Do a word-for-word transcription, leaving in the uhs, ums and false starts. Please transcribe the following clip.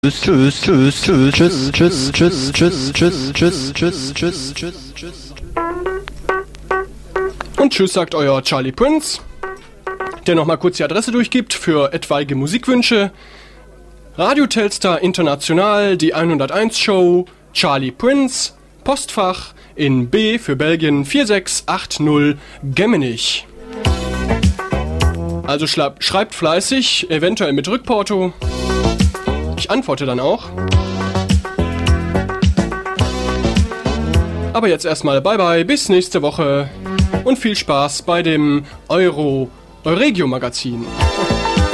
Tschüss, tschüss, tschüss, tschüss, tschüss, tschüss, tschüss, tschüss, tschüss, tschüss, tschüss, tschüss, tschüss, tschüss. Und tschüss sagt euer Charlie Prince, der nochmal kurz die Adresse durchgibt für etwaige Musikwünsche. Radio Telstar International, die hunderteins Show, Charlie Prince, Postfach in B für Belgien vier sechs acht null Gemmenich. Also schreibt, schreibt fleißig, eventuell mit Rückporto. Ich antworte dann auch. Aber jetzt erstmal bye bye, bis nächste Woche und viel Spaß bei dem Euro Euregio Magazin.